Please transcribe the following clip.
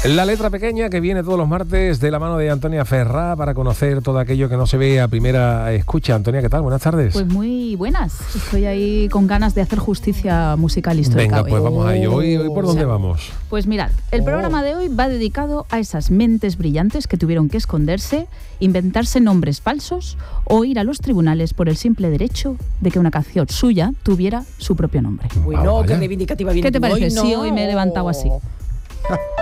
La letra pequeña que viene todos los martes de la mano de Antonia Ferrá para conocer todo aquello que no se ve a primera escucha. Antonia, ¿qué tal? Buenas tardes. Pues muy buenas. Estoy ahí con ganas de hacer justicia musical histórica. Venga, pues vamos a ello. ¿Hoy por dónde vamos? Pues mirad, el programa de hoy va dedicado a esas mentes brillantes que tuvieron que esconderse, inventarse nombres falsos o ir a los tribunales por el simple derecho de que una canción suya tuviera su propio nombre. Bueno, qué reivindicativa viene. ¿Qué te parece? Hoy, no. Sí, hoy me he levantado así.